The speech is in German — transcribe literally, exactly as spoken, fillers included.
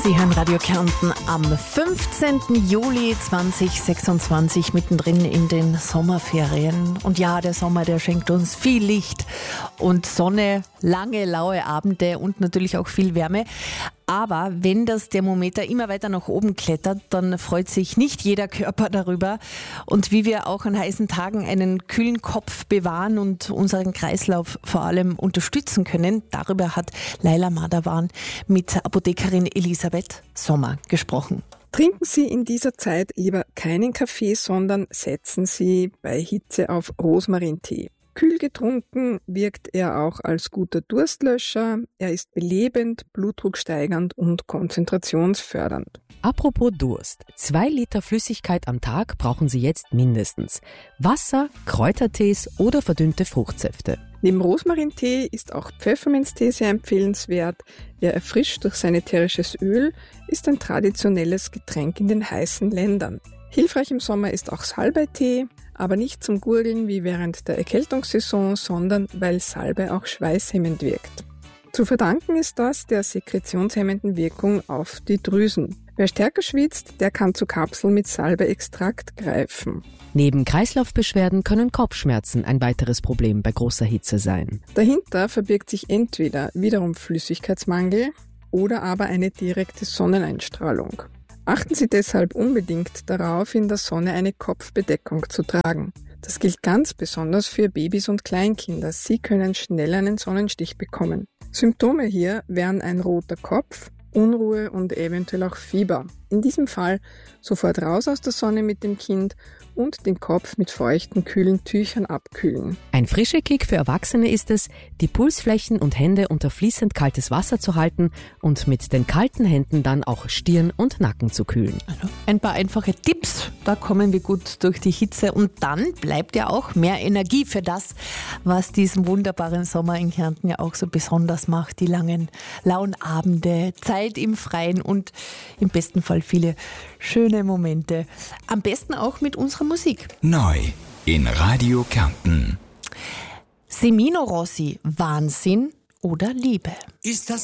Sie hören Radio Kärnten am fünfzehnten Juli zweitausendsechsundzwanzig, mittendrin in den Sommerferien. Und ja, der Sommer, der schenkt uns viel Licht und Sonne, lange, laue Abende und natürlich auch viel Wärme. Aber wenn das Thermometer immer weiter nach oben klettert, dann freut sich nicht jeder Körper darüber. Und wie wir auch an heißen Tagen einen kühlen Kopf bewahren und unseren Kreislauf vor allem unterstützen können, darüber hat Laila Madawan mit Apothekerin Elisabeth Sommer gesprochen. Trinken Sie in dieser Zeit lieber keinen Kaffee, sondern setzen Sie bei Hitze auf Rosmarintee. Kühl getrunken wirkt er auch als guter Durstlöscher. Er ist belebend, blutdrucksteigernd und konzentrationsfördernd. Apropos Durst. Zwei Liter Flüssigkeit am Tag brauchen Sie jetzt mindestens. Wasser, Kräutertees oder verdünnte Fruchtsäfte. Neben Rosmarintee ist auch Pfefferminztee sehr empfehlenswert. Er erfrischt durch sein ätherisches Öl, ist ein traditionelles Getränk in den heißen Ländern. Hilfreich im Sommer ist auch Salbeitee, aber nicht zum Gurgeln wie während der Erkältungssaison, sondern weil Salbei auch schweißhemmend wirkt. Zu verdanken ist das der sekretionshemmenden Wirkung auf die Drüsen. Wer stärker schwitzt, der kann zu Kapseln mit Salbei-Extrakt greifen. Neben Kreislaufbeschwerden können Kopfschmerzen ein weiteres Problem bei großer Hitze sein. Dahinter verbirgt sich entweder wiederum Flüssigkeitsmangel oder aber eine direkte Sonneneinstrahlung. Achten Sie deshalb unbedingt darauf, in der Sonne eine Kopfbedeckung zu tragen. Das gilt ganz besonders für Babys und Kleinkinder. Sie können schnell einen Sonnenstich bekommen. Symptome hier wären ein roter Kopf, Unruhe und eventuell auch Fieber. In diesem Fall sofort raus aus der Sonne mit dem Kind und den Kopf mit feuchten, kühlen Tüchern abkühlen. Ein frischer Kick für Erwachsene ist es, die Pulsflächen und Hände unter fließend kaltes Wasser zu halten und mit den kalten Händen dann auch Stirn und Nacken zu kühlen. Also ein paar einfache Tipps, da kommen wir gut durch die Hitze und dann bleibt ja auch mehr Energie für das, was diesen wunderbaren Sommer in Kärnten ja auch so besonders macht. Die langen, lauen Abende, Zeit im Freien und im besten Fall viele schöne Momente. Am besten auch mit unserer Musik. Neu in Radio Kärnten. Semino Rossi, Wahnsinn oder Liebe? Ist das